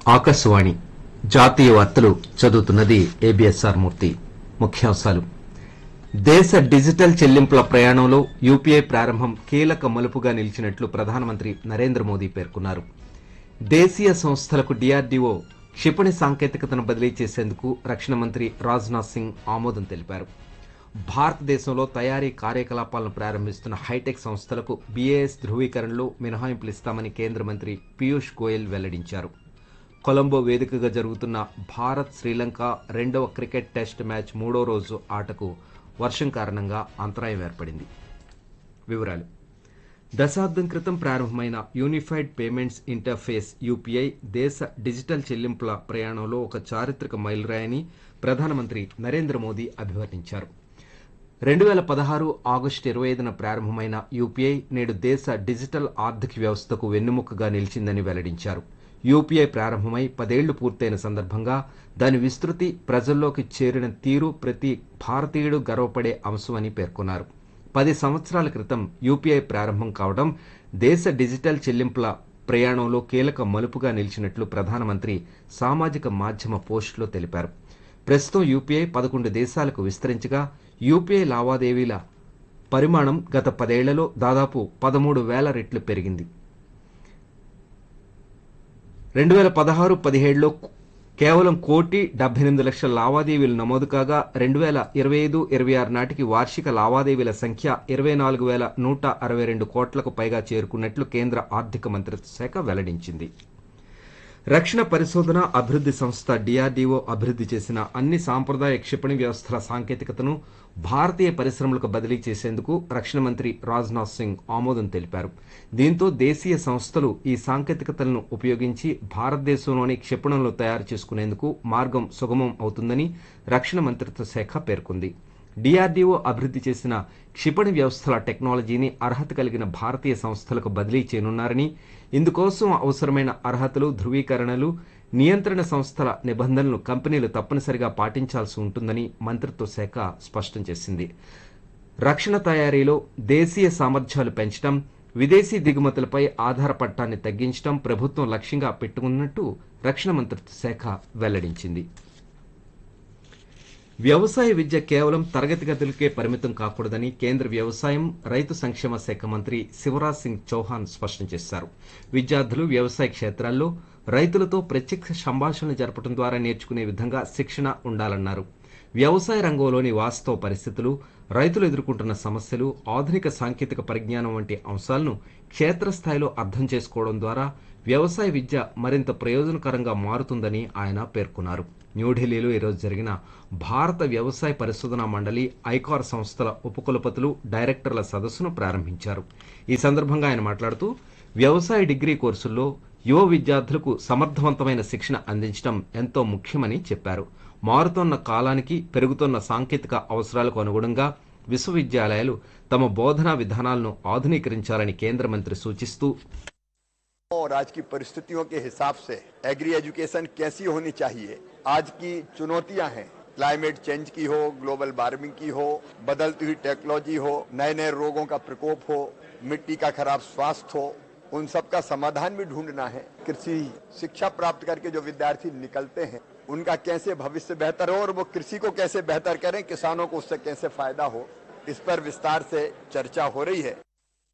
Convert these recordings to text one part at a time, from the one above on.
ఆకాశవాణి జాతీయ వార్తలు చదువుతున్నది ఏబిఎస్ఆర్ మూర్తి. ముఖ్యాంశాలు. దేశ డిజిటల్ చెల్లింపుల ప్రయాణంలో యూపీఐ ప్రారంభం కీలక మలుపుగా నిలిచినట్లు ప్రధానమంత్రి నరేంద్ర మోదీ పేర్కొన్నారు. దేశీయ సంస్థలకు డీఆర్డీఓ క్షిపణి సాంకేతికతను బదిలీ చేసేందుకు రక్షణ మంత్రి రాజ్నాథ్ సింగ్ ఆమోదం తెలిపారు. భారతదేశంలో తయారీ కార్యకలాపాలను ప్రారంభిస్తున్న హైటెక్ సంస్థలకు బీఏఎస్ ధృవీకరణలో మినహాయింపులు ఇస్తామని కేంద్ర మంత్రి పీయూష్ గోయల్ వెల్లడించారు. కొలంబో వేదికగా జరుగుతున్న భారత్ శ్రీలంక రెండవ క్రికెట్ టెస్ట్ మ్యాచ్ మూడో రోజు ఆటకు వర్షం కారణంగా అంతరాయం ఏర్పడింది. వివరాలు. దశాబ్దం క్రితం ప్రారంభమైన యూనిఫైడ్ పేమెంట్స్ ఇంటర్ఫేస్ యూపీఐ దేశ డిజిటల్ చెల్లింపుల ప్రయాణంలో ఒక చారిత్రక మైలురాయని ప్రధానమంత్రి నరేంద్ర మోదీ అభివర్ణించారు. 2016 ఆగస్టు 25న ప్రారంభమైన యూపీఐ నేడు దేశ డిజిటల్ ఆర్థిక వ్యవస్థకు వెన్నెముకగా నిలిచిందని వెల్లడించారు. యూపీఐ ప్రారంభమై 10 ఏళ్లు పూర్తయిన సందర్భంగా దాని విస్తృతి, ప్రజల్లోకి చేరిన తీరు ప్రతి భారతీయుడు గర్వపడే అంశమని పేర్కొన్నారు. 10 సంవత్సరాల క్రితం యూపీఐ ప్రారంభం కావడం దేశ డిజిటల్ చెల్లింపుల ప్రయాణంలో కీలక మలుపుగా నిలిచినట్లు ప్రధానమంత్రి సామాజిక మాధ్యమ పోస్టులో తెలిపారు. ప్రస్తుతం యూపీఐ 11 దేశాలకు విస్తరించగా యూపీఐ లావాదేవీల పరిమాణం గత 10 ఏళ్లలో దాదాపు 13,000 రెట్లు పెరిగింది. 2016-17లో కేవలం 1,78,00,000 లావాదేవీలు నమోదు కాగా 2025-26 నాటికి వార్షిక లావాదేవీల సంఖ్య 24,162 కోట్లకు పైగా చేరుకున్నట్లు కేంద్ర ఆర్థిక మంత్రిత్వ శాఖ వెల్లడించింది. రక్షణ పరిశోధన అభివృద్ధి సంస్థ డీఆర్డీఓ అభివృద్ధి చేసిన అన్ని సాంప్రదాయ క్షిపణి వ్యవస్థల సాంకేతికతను భారతీయ పరిశ్రమలకు బదిలీ చేసేందుకు రక్షణ మంత్రి రాజ్నాథ్ సింగ్ ఆమోదం తెలిపారు. దీంతో దేశీయ సంస్థలు ఈ సాంకేతికతలను ఉపయోగించి భారతదేశంలోని క్షిపణులను తయారు చేసుకునేందుకు మార్గం సుగమం అవుతుందని రక్షణ మంత్రిత్వ శాఖ పేర్కొంది. డీఆర్డీఓ అభివృద్ధి చేసిన క్షిపణి వ్యవస్థల టెక్నాలజీని అర్హత కలిగిన భారతీయ సంస్థలకు బదిలీ చేయనున్నారని, ఇందుకోసం అవసరమైన అర్హతలు, ధృవీకరణలు, నియంత్రణ సంస్థల నిబంధనలను కంపెనీలు తప్పనిసరిగా పాటించాల్సి ఉంటుందని మంత్రిత్వ శాఖ స్పష్టం చేసింది. రక్షణ తయారీలో దేశీయ సామర్థ్యాలు పెంచడం, విదేశీ దిగుమతులపై ఆధారపడటాన్ని తగ్గించడం ప్రభుత్వం లక్ష్యంగా పెట్టుకున్నట్టు రక్షణ మంత్రిత్వ శాఖ వెల్లడించింది. వ్యవసాయ విద్య కేవలం తరగతి గదులకే పరిమితం కాకూడదని కేంద్ర వ్యవసాయం, రైతు సంక్షేమ శాఖ మంత్రి శివరాజ్ సింగ్ చౌహాన్ స్పష్టం చేశారు. విద్యార్థులు వ్యవసాయ క్షేత్రాల్లో రైతులతో ప్రత్యక్ష సంభాషణలు జరపడం ద్వారా నేర్చుకునే విధంగా శిక్షణ ఉండాలన్నారు. వ్యవసాయ రంగంలోని వాస్తవ పరిస్థితులు, రైతులు ఎదుర్కొంటున్న సమస్యలు, ఆధునిక సాంకేతిక పరిజ్ఞానం వంటి అంశాలను క్షేత్రస్థాయిలో అర్థం చేసుకోవడం ద్వారా వ్యవసాయ విద్య మరింత ప్రయోజనకరంగా మారుతుందని ఆయన పేర్కొన్నారు. న్యూఢిల్లీలో ఈరోజు జరిగిన భారత వ్యవసాయ పరిశోధనా మండలి, ఐకార్ సంస్థల ఉపకులపతులు, డైరెక్టర్ల సదస్సును ప్రారంభించారు. ఈ సందర్భంగా ఆయన మాట్లాడుతూ వ్యవసాయ డిగ్రీ కోర్సుల్లో యువ విద్యార్థులకు సమర్థవంతమైన శిక్షణ అందించడం ఎంతో ముఖ్యమని చెప్పారు. మారుతోన్న కాలానికి, పెరుగుతున్న సాంకేతిక అవసరాలకు అనుగుణంగా విశ్వవిద్యాలయాలు తమ బోధనా విధానాలను ఆధునీకరించాలని కేంద్ర మంత్రి సూచిస్తూ और आज की परिस्थितियों के हिसाब से एग्री एजुकेशन कैसी होनी चाहिए। आज की चुनौतियां हैं, क्लाइमेट चेंज की हो, ग्लोबल वार्मिंग की हो, बदलती हुई टेक्नोलॉजी हो, नए नए रोगों का प्रकोप हो, मिट्टी का खराब स्वास्थ्य हो, उन सब का समाधान भी ढूंढना है। कृषि शिक्षा प्राप्त करके जो विद्यार्थी निकलते हैं उनका कैसे भविष्य बेहतर हो और वो कृषि को कैसे बेहतर करें, किसानों को उससे कैसे फायदा हो, इस पर विस्तार से चर्चा हो रही है.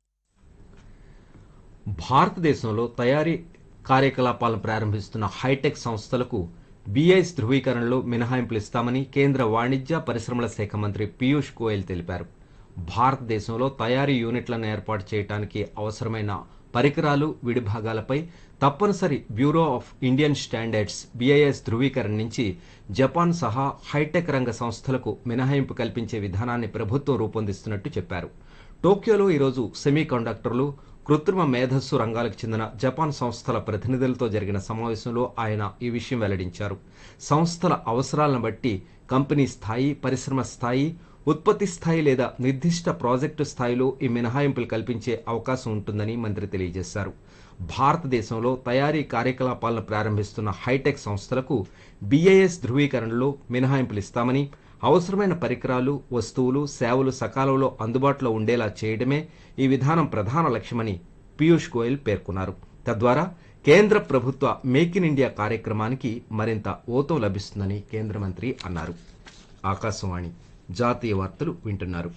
భారతదేశంలో తయారీ కార్యకలాపాలను ప్రారంభిస్తున్న హైటెక్ సంస్థలకు బీఐఎస్ ధృవీకరణలో మినహాయింపులు ఇస్తామని కేంద్ర వాణిజ్య పరిశ్రమల శాఖ మంత్రి పీయూష్ గోయల్ తెలిపారు. భారతదేశంలో తయారీ యూనిట్లను ఏర్పాటు చేయడానికి అవసరమైన పరికరాలు, విడిభాగాలపై తప్పనిసరి bureau of Indian standards BIS ధృవీకరణ నుంచి జపాన్ సహా హైటెక్ రంగ సంస్థలకు మినహాయింపు కల్పించే విధానాన్ని ప్రభుత్వం రూపొందిస్తున్నట్టు చెప్పారు. టోక్యోలో ఈరోజు సెమీ కండక్టర్లు, కృత్రిమ మేధస్సు రంగాలకు చెందిన జపాన్ సంస్థల ప్రతినిధులతో జరిగిన సమావేశంలో ఆయన ఈ విషయం వెల్లడించారు. సంస్థల అవసరాలను బట్టి కంపెనీ స్థాయి, పరిశ్రమ స్థాయి, ఉత్పత్తి స్థాయి లేదా నిర్దిష్ట ప్రాజెక్టు స్థాయిలో ఈ మినహాయింపులు కల్పించే అవకాశం ఉంటుందని మంత్రి తెలియజేశారు. భారతదేశంలో తయారీ కార్యకలాపాలను ప్రారంభిస్తున్న హైటెక్ సంస్థలకు బీఐఎస్ ధృవీకరణలో మినహాయింపులు ఇస్తామని, అవసరమైన పరికరాలు, వస్తువులు, సేవలు సకాలంలో అందుబాటులో ఉండేలా చేయడమే ఈ విధానం ప్రధాన లక్ష్యమని పీయూష్ గోయల్ పేర్కొన్నారు. తద్వారా కేంద్ర ప్రభుత్వ మేక్ ఇన్ ఇండియా కార్యక్రమానికి మరింత ఊతం లభిస్తుందని కేంద్ర మంత్రి అన్నారు. ఆకాశవాణి జాతీయ వార్తలు వింటున్నారు.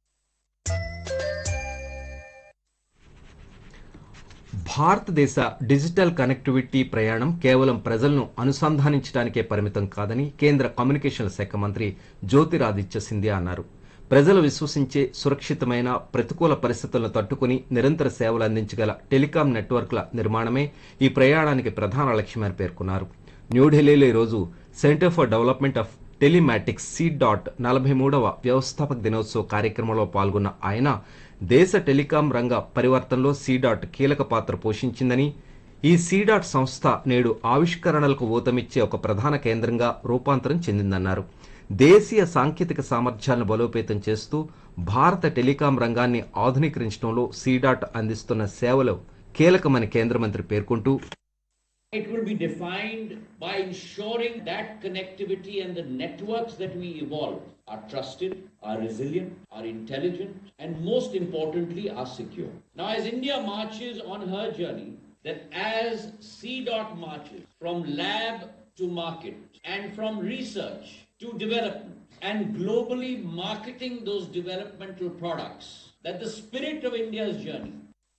భారతదేశ డిజిటల్ కనెక్టివిటీ ప్రయాణం కేవలం ప్రజలను అనుసంధానించడానికే పరిమితం కాదని కేంద్ర కమ్యూనికేషన్ల శాఖ మంత్రి జ్యోతిరాదిత్య సింధియా అన్నారు. ప్రజలు విశ్వసించే సురక్షితమైన ప్రతికూల పరిస్థితులను తట్టుకుని నిరంతర సేవలు అందించగల టెలికాం నెట్వర్క్ల నిర్మాణమే ఈ ప్రయాణానికి ప్రధాన లక్ష్యమని పేర్కొన్నారు. న్యూఢిల్లీలో ఈరోజు centre for development of telematics C.DOT 43వ వ్యవస్థాపక దినోత్సవ కార్యక్రమంలో పాల్గొన్న ఆయన దేశ టెలికాం రంగ పరివర్తనలో C.DOT కీలక పాత్ర పోషించిందని, ఈ C.DOT సంస్థ నేడు ఆవిష్కరణలకు ఊతమిచ్చే ఒక ప్రధాన కేంద్రంగా రూపాంతరం చెందిందన్నారు. దేశీయ సాంకేతిక సామర్థ్యాలను బలోపేతం చేస్తూ భారత టెలికాం రంగాన్ని ఆధునీకరించడంలో C.DOT అందిస్తున్న సేవలు కీలకమని కేంద్ర మంత్రి పేర్కొంటూ, It will be defined by ensuring that connectivity and the networks that we evolve are trusted, are resilient, are intelligent, and most importantly, are secure. Now, as India marches on her journey, that as C.DOT marches from lab to market and from research to development and globally marketing those developmental products, that the spirit of India's journey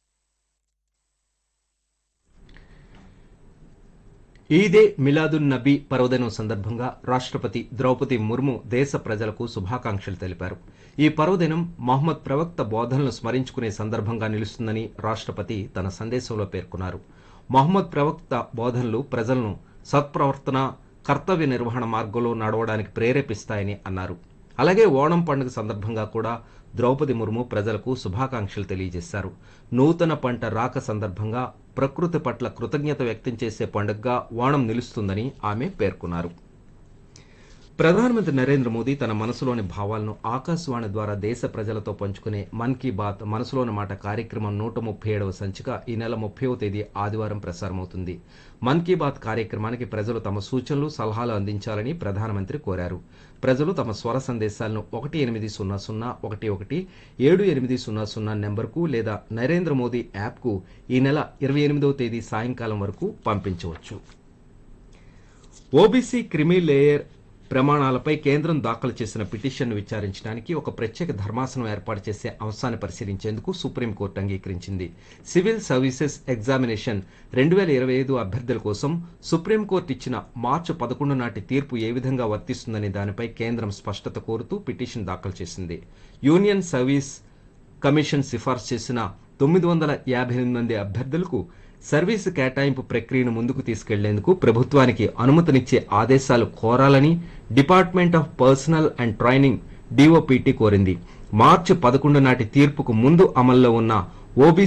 ఈదే Milad-un Nabi పర్వదినం సందర్భంగా రాష్ట్రపతి ద్రౌపది ముర్ము దేశ ప్రజలకు శుభాకాంక్షలు తెలిపారు. ఈ పర్వదినం మహమ్మద్ ప్రవక్త బోధనలను స్మరించుకునే సందర్భంగా నిలుస్తుందని రాష్ట్రపతి తన సందేశంలో పేర్కొన్నారు. మహమ్మద్ ప్రవక్త బోధనలు ప్రజలను సత్ప్రవర్తన, కర్తవ్య నిర్వహణ మార్గంలో నడవడానికి ప్రేరేపిస్తాయని అన్నారు. అలాగే ఓణం పండుగ సందర్భంగా కూడా ద్రౌపది ముర్ము ప్రజలకు శుభాకాంక్షలు తెలియజేశారు. నూతన పంట రాక సందర్భంగా ప్రకృతి పట్ల కృతజ్ఞత వ్యక్తం చేసే పండుగగా ఓణం నిలుస్తుందని ఆమె పేర్కొన్నారు. ప్రధానమంత్రి నరేంద్ర మోదీ తన మనసులోని భావాలను ఆకాశవాణి ద్వారా దేశ ప్రజలతో పంచుకునే మన్ కీ బాత్ మనసులోని మాట కార్యక్రమం 137వ సంచిక ఈ నెల 30వ తేదీ ఆదివారం ప్రసారమవుతుంది. మన్ కీ బాత్ కార్యక్రమానికి ప్రజలు తమ సూచనలు, సలహాలు అందించాలని ప్రధానమంత్రి కోరారు. ప్రజలు తమ స్వర సందేశాలను 1800117800 నెంబర్కు లేదా నరేంద్ర మోదీ యాప్కు ఈ నెల 28వ తేదీ సాయంకాలం వరకు పంపించవచ్చు. ఓబీసీ క్రిమీ లేయర్ ప్రమాణాలపై కేంద్రం దాఖలు చేసిన పిటిషన్ను విచారించడానికి ఒక ప్రత్యేక ధర్మాసనం ఏర్పాటు చేసే అంశాన్ని పరిశీలించేందుకు సుప్రీంకోర్టు అంగీకరించింది. సివిల్ సర్వీసెస్ ఎగ్జామినేషన్ 2025 అభ్యర్థుల కోసం సుప్రీంకోర్టు ఇచ్చిన మార్చి 11 నాటి తీర్పు ఏ విధంగా వర్తిస్తుందనే దానిపై కేంద్రం స్పష్టత కోరుతూ పిటిషన్ దాఖలు చేసింది. యూనియన్ సర్వీస్ కమిషన్ సిఫార్సు చేసిన 958 మంది అభ్యర్థులకు సర్వీసు కేటాయింపు ప్రక్రియను ముందుకు తీసుకెళ్లేందుకు ప్రభుత్వానికి అనుమతినిచ్చే ఆదేశాలు కోరాలని department of personal and training DOPT కోరింది. మార్చి 11 నాటి తీర్పుకు ముందు అమల్లో ఉన్న ఓబీసీ